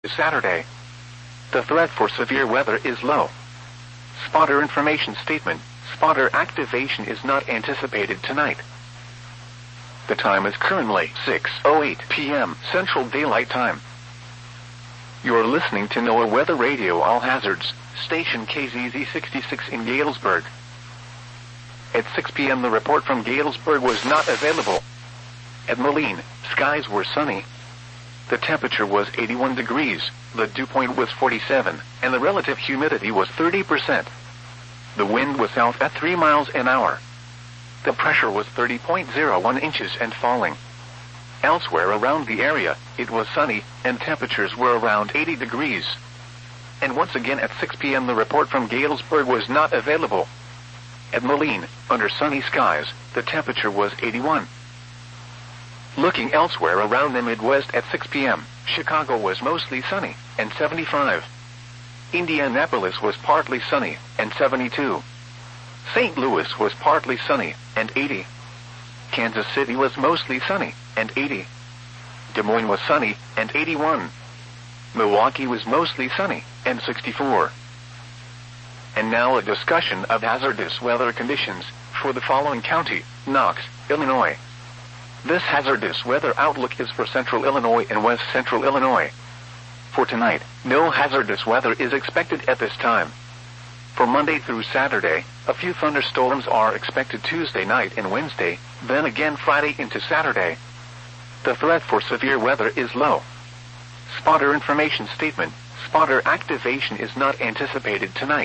Saturday. The threat for severe weather is low. Spotter information statement. Spotter activation is not anticipated tonight. The time is currently 6:08 p.m. Central Daylight Time. You're listening to NOAA Weather Radio All Hazards, station KZZ 66 in Galesburg. At 6 p.m. the report from Galesburg was not available. At Moline, skies were sunny. The temperature was 81 degrees, the dew point was 47, and the relative humidity was 30%. The wind was south at 3 miles an hour. The pressure was 30.01 inches and falling. Elsewhere around the area, it was sunny, and temperatures were around 80 degrees. And once again at 6 p.m. the report from Galesburg was not available. At Moline, under sunny skies, the temperature was 81. Looking elsewhere around the Midwest at 6 p.m., Chicago was mostly sunny, and 75. Indianapolis was partly sunny, and 72. St. Louis was partly sunny, and 80. Kansas City was mostly sunny, and 80. Des Moines was sunny, and 81. Milwaukee was mostly sunny, and 64. And now a discussion of hazardous weather conditions for the following county: Knox, Illinois. This hazardous weather outlook is for central Illinois and west central Illinois. For tonight, no hazardous weather is expected at this time. For Monday through Saturday, a few thunderstorms are expected Tuesday night and Wednesday, then again Friday into Saturday. The threat for severe weather is low. Spotter information statement. Spotter activation is not anticipated tonight.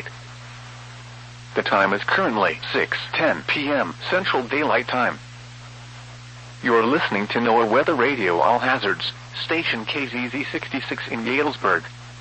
The time is currently 6:10 p.m. Central Daylight Time. You're listening to NOAA Weather Radio All Hazards, station KZZ 66 in Galesburg.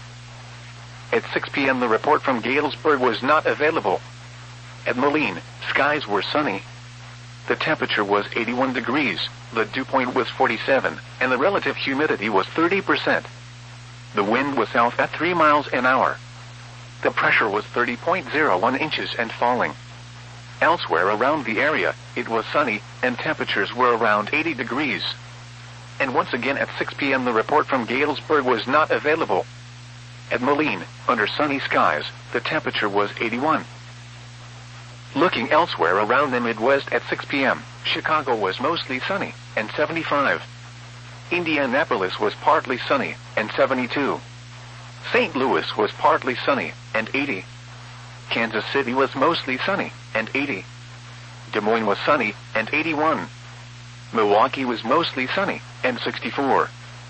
At 6 p.m. the report from Galesburg was not available. At Moline, skies were sunny. The temperature was 81 degrees, the dew point was 47, and the relative humidity was 30%. The wind was south at 3 miles an hour. The pressure was 30.01 inches and falling. Elsewhere around the area, it was sunny, and temperatures were around 80 degrees. And once again at 6 p.m. the report from Galesburg was not available. At Moline, under sunny skies, the temperature was 81. Looking elsewhere around the Midwest at 6 p.m., Chicago was mostly sunny, and 75. Indianapolis was partly sunny, and 72. St. Louis was partly sunny, and 80. Kansas City was mostly sunny, and 80. Des Moines was sunny, and 81. Milwaukee was mostly sunny, and 64.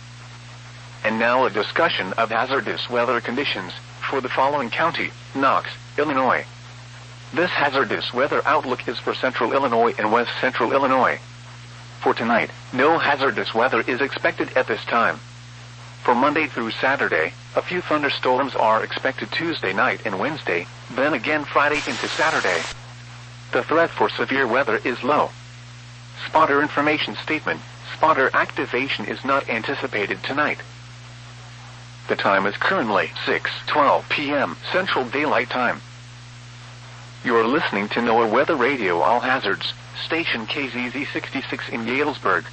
And now a discussion of hazardous weather conditions for the following county: Knox, Illinois. This hazardous weather outlook is for central Illinois and west central Illinois. For tonight, no hazardous weather is expected at this time. For Monday through Saturday, a few thunderstorms are expected Tuesday night and Wednesday, then again Friday into Saturday. The threat for severe weather is low. Spotter information statement. Spotter activation is not anticipated tonight. The time is currently 6:12 p.m. Central Daylight Time. You're listening to NOAA Weather Radio All Hazards, station KZZ 66 in Galesburg.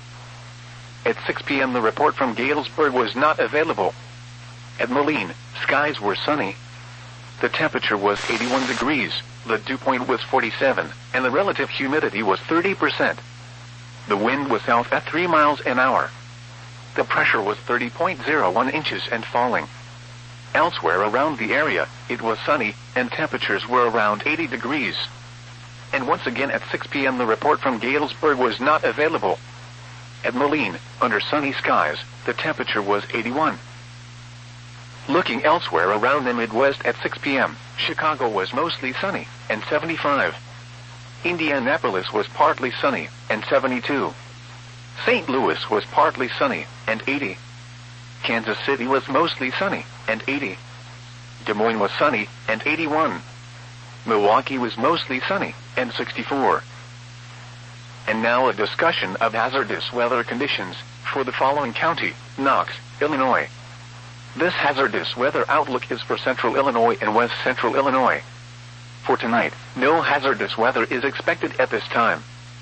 At 6 p.m. the report from Galesburg was not available. At Moline, skies were sunny. The temperature was 81 degrees, the dew point was 47, and the relative humidity was 30%. The wind was south at 3 miles an hour. The pressure was 30.01 inches and falling. Elsewhere around the area, it was sunny, and temperatures were around 80 degrees. And once again at 6 p.m. the report from Galesburg was not available. At Moline, under sunny skies, the temperature was 81. Looking elsewhere around the Midwest at 6 p.m., Chicago was mostly sunny, and 75. Indianapolis was partly sunny, and 72. St. Louis was partly sunny, and 80. Kansas City was mostly sunny, and 80. Des Moines was sunny, and 81. Milwaukee was mostly sunny, and 64. And now a discussion of hazardous weather conditions for the following county: Knox, Illinois. This hazardous weather outlook is for central Illinois and west central Illinois. For tonight, no hazardous weather is expected at this time.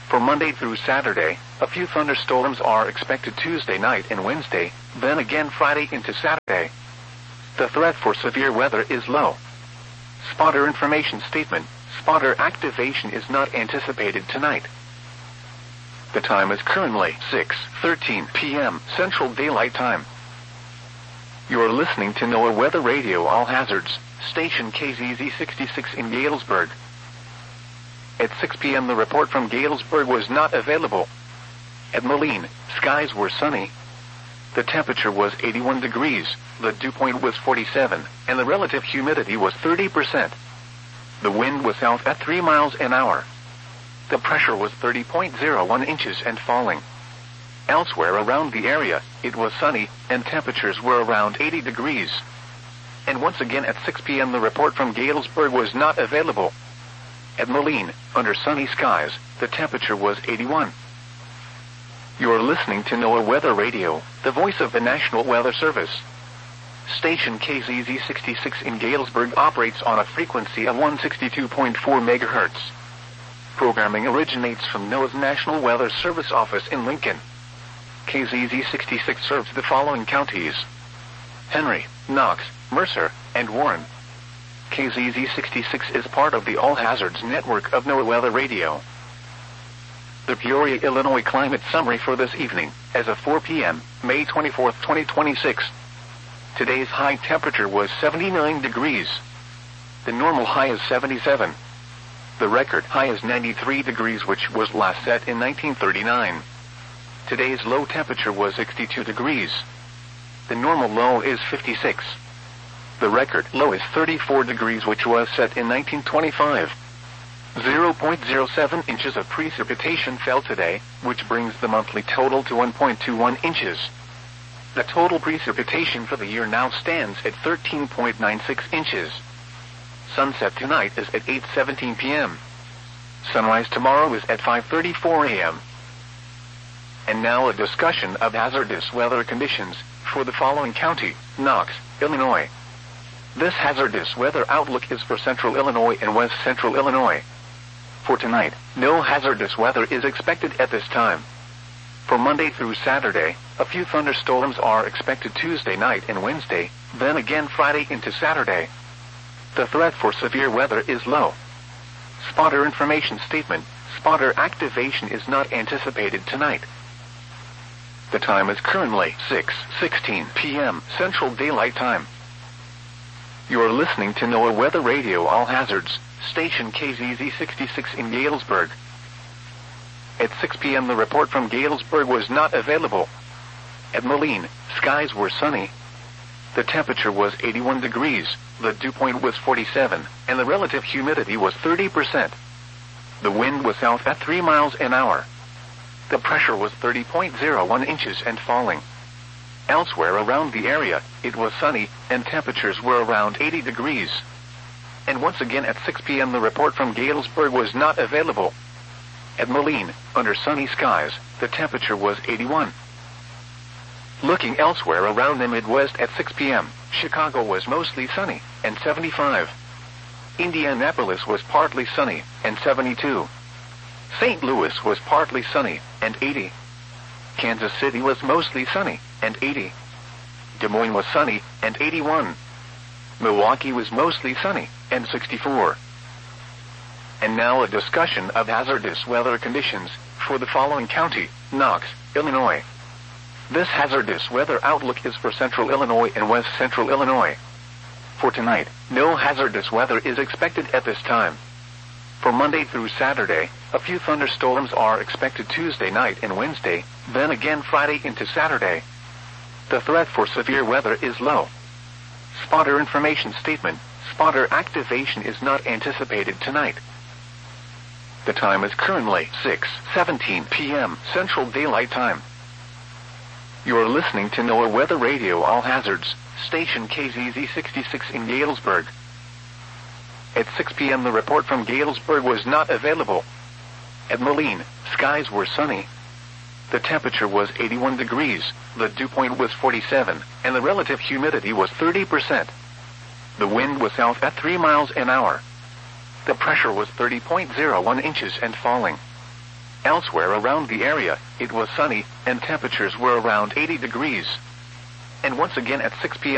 For Monday through Saturday, a few thunderstorms are expected Tuesday night and Wednesday, then again Friday into Saturday. The threat for severe weather is low. Spotter information statement. Spotter activation is not anticipated tonight. The time is currently 6:13 p.m. Central Daylight Time. You are listening to NOAA Weather Radio All Hazards, station KZZ 66 in Galesburg. At 6 p.m. the report from Galesburg was not available. At Moline, skies were sunny. The temperature was 81 degrees, the dew point was 47, and the relative humidity was 30%. The wind was south at 3 miles an hour. The pressure was 30.01 inches and falling. Elsewhere around the area, it was sunny, and temperatures were around 80 degrees. And once again at 6 p.m. the report from Galesburg was not available. At Moline, under sunny skies, the temperature was 81. You are listening to NOAA Weather Radio, the voice of the National Weather Service. Station KZZ 66 in Galesburg operates on a frequency of 162.4 MHz. Programming originates from NOAA's National Weather Service office in Lincoln. KZZ 66 serves the following counties: Henry, Knox, Mercer, and Warren. KZZ 66 is part of the All Hazards network of NOAA Weather Radio. The Peoria, Illinois climate summary for this evening, as of 4 p.m., May 24, 2026. Today's high temperature was 79 degrees. The normal high is 77. The record high is 93 degrees, which was last set in 1939. Today's low temperature was 62 degrees. The normal low is 56. The record low is 34 degrees, which was set in 1925. 0.07 inches of precipitation fell today, which brings the monthly total to 1.21 inches. The total precipitation for the year now stands at 13.96 inches. Sunset tonight is at 8:17 p.m. Sunrise tomorrow is at 5:34 a.m. And now a discussion of hazardous weather conditions for the following county: Knox, Illinois. This hazardous weather outlook is for central Illinois and west central Illinois. For tonight, no hazardous weather is expected at this time. For Monday through Saturday, a few thunderstorms are expected Tuesday night and Wednesday, then again Friday into Saturday. The threat for severe weather is low. Spotter information statement. Spotter activation is not anticipated tonight. The time is currently 6:16 p.m. Central Daylight Time. You are listening to NOAA Weather Radio All Hazards, station KZZ 66 in Galesburg. At 6 p.m. the report from Galesburg was not available. At Moline, skies were sunny. The temperature was 81 degrees, the dew point was 47, and the relative humidity was 30%. The wind was south at 3 miles an hour. The pressure was 30.01 inches and falling. Elsewhere around the area, it was sunny, and temperatures were around 80 degrees. And once again at 6 p.m. the report from Galesburg was not available. At Moline, under sunny skies, the temperature was 81. Looking elsewhere around the Midwest at 6 p.m., Chicago was mostly sunny, and 75. Indianapolis was partly sunny, and 72. St. Louis was partly sunny, and 80. Kansas City was mostly sunny, and 80. Des Moines was sunny, and 81. Milwaukee was mostly sunny, and 64. And now a discussion of hazardous weather conditions for the following county: Knox, Illinois. This hazardous weather outlook is for central Illinois and west central Illinois. For tonight, no hazardous weather is expected at this time. For Monday through Saturday, a few thunderstorms are expected Tuesday night and Wednesday, then again Friday into Saturday. The threat for severe weather is low. Spotter information statement. Spotter activation is not anticipated tonight. The time is currently 6:17 p.m. Central Daylight Time. You are listening to NOAA Weather Radio All Hazards, station KZZ 66 in Galesburg. At 6 p.m. the report from Galesburg was not available. At Moline, skies were sunny. The temperature was 81 degrees, the dew point was 47, and the relative humidity was 30%. The wind was south at 3 miles an hour. The pressure was 30.01 inches and falling. Elsewhere around the area, it was sunny, and temperatures were around 80 degrees. And once again at 6 p.m.